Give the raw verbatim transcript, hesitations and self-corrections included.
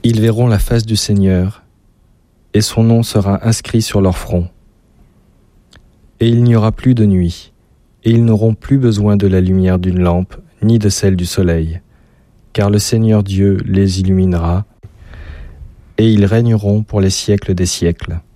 Ils verront la face du Seigneur, et son nom sera inscrit sur leur front. Et il n'y aura plus de nuit, et ils n'auront plus besoin de la lumière d'une lampe, ni de celle du soleil, car le Seigneur Dieu les illuminera, et ils régneront pour les siècles des siècles.